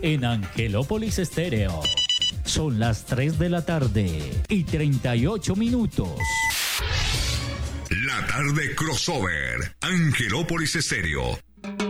en Angelópolis Estéreo. Son las 3 de la tarde y 38 minutos. La tarde crossover, Angelópolis Estéreo.